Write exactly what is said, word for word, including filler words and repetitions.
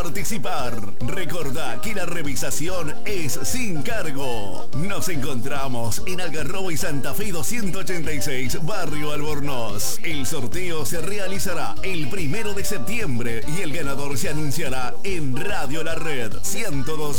participar. Recordá que la revisación es sin cargo. Nos encontramos en Algarrobo y Santa Fe doscientos ochenta y seis, Barrio Albornoz. El sorteo se realizará el primero de septiembre y el ganador se anunciará en Radio La Red ciento dos.